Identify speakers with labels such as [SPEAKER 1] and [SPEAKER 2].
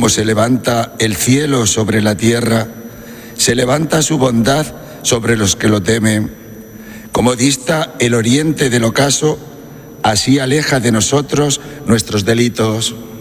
[SPEAKER 1] Como se levanta el cielo sobre la tierra, se levanta su bondad sobre los que lo temen. Como dista el oriente del ocaso, así aleja de nosotros nuestros delitos.